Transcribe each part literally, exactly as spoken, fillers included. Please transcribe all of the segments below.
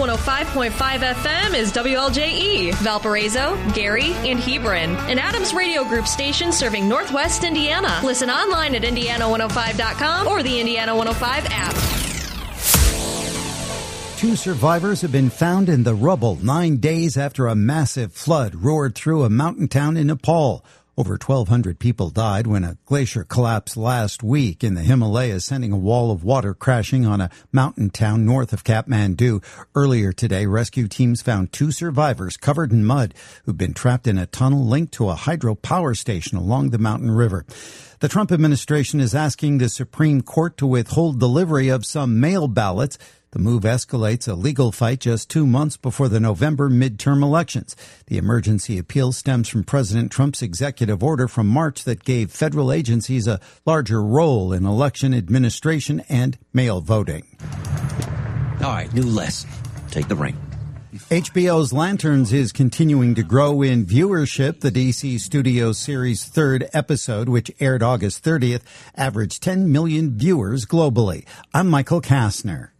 one oh five point five F M is W L J E, Valparaiso, Gary, and Hebron, an Adams Radio Group station serving Northwest Indiana. Listen online at indiana one oh five dot com or the Indiana one oh five app. Two survivors have been found in the rubble nine days after a massive flood roared through a mountain town in Nepal. Over twelve hundred people died when a glacier collapsed last week in the Himalayas, sending a wall of water crashing on a mountain town north of Kathmandu. Earlier today, rescue teams found two survivors covered in mud who've been trapped in a tunnel linked to a hydropower station along the mountain river. The Trump administration is asking the Supreme Court to withhold delivery of some mail ballots. The move escalates a legal fight just two months before the November midterm elections. The emergency appeal stems from President Trump's executive order from March that gave federal agencies a larger role in election administration and mail voting. All right, new lesson. Take the ring. H B O's Lanterns is continuing to grow in viewership. The D C Studios series' third episode, which aired August thirtieth, averaged ten million viewers globally. I'm Michael Kastner.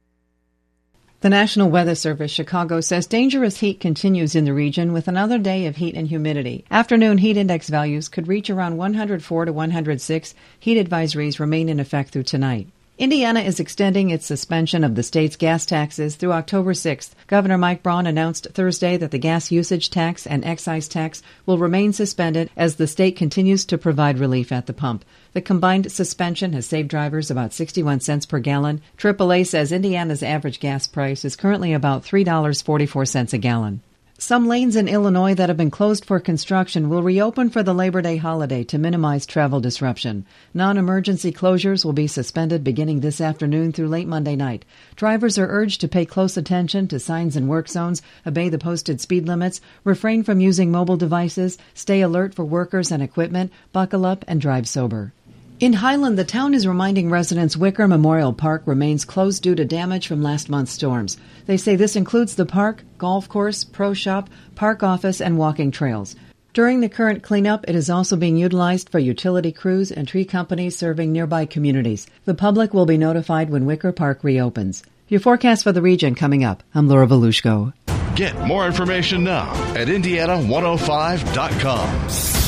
The National Weather Service Chicago says dangerous heat continues in the region with another day of heat and humidity. Afternoon heat index values could reach around one hundred four to one hundred six. Heat advisories remain in effect through tonight. Indiana is extending its suspension of the state's gas taxes through October sixth. Governor Mike Braun announced Thursday that the gas usage tax and excise tax will remain suspended as the state continues to provide relief at the pump. The combined suspension has saved drivers about sixty-one cents per gallon. triple A says Indiana's average gas price is currently about three dollars and forty-four cents a gallon. Some lanes in Illinois that have been closed for construction will reopen for the Labor Day holiday to minimize travel disruption. Non-emergency closures will be suspended beginning this afternoon through late Monday night. Drivers are urged to pay close attention to signs in work zones, obey the posted speed limits, refrain from using mobile devices, stay alert for workers and equipment, buckle up, and drive sober. In Highland, the town is reminding residents Wicker Memorial Park remains closed due to damage from last month's storms. They say this includes the park, golf course, pro shop, park office, and walking trails. During the current cleanup, it is also being utilized for utility crews and tree companies serving nearby communities. The public will be notified when Wicker Park reopens. Your forecast for the region coming up. I'm Laura Volushko. Get more information now at indiana one oh five dot com.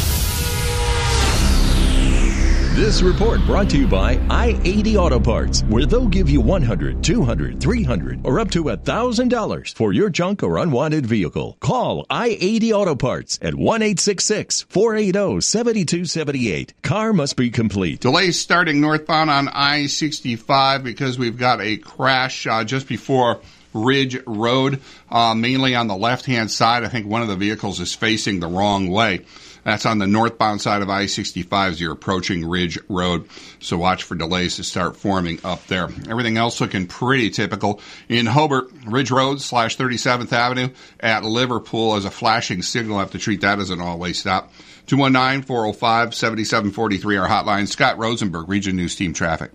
This report brought to you by I eighty Auto Parts, where they'll give you one hundred dollars, two hundred dollars, three hundred dollars, or up to one thousand dollars for your junk or unwanted vehicle. Call I eighty Auto Parts at one eight six six, four eight zero, seven two seven eight. Car must be complete. Delays starting northbound on I sixty-five because we've got a crash uh, just before Ridge Road, uh, mainly on the left-hand side. I think one of the vehicles is facing the wrong way. That's on the northbound side of I sixty-five as you're approaching Ridge Road. So watch for delays to start forming up there. Everything else looking pretty typical. In Hobart, Ridge Road slash thirty-seventh Avenue at Liverpool as a flashing signal. I have to treat that as an all-way stop. two one nine, four oh five, seven seven four three, our hotline. Scott Rosenberg, Region News Team Traffic.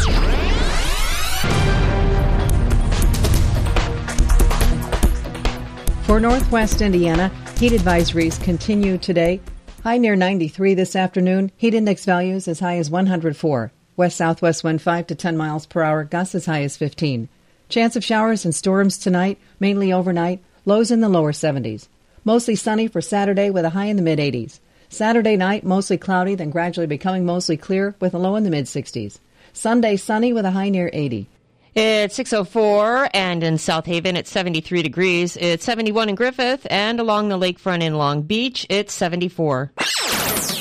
For Northwest Indiana, heat advisories continue today. High near ninety-three this afternoon. Heat index values as high as one hundred four. West-southwest wind five to ten miles per hour. Gusts as high as fifteen. Chance of showers and storms tonight, mainly overnight. Lows in the lower seventies. Mostly sunny for Saturday with a high in the mid-eighties. Saturday night, mostly cloudy, then gradually becoming mostly clear with a low in the mid-sixties. Sunday, sunny with a high near eighty. It's six oh four, and in South Haven, it's seventy-three degrees. It's seventy-one in Griffith, and along the lakefront in Long Beach, it's seventy-four.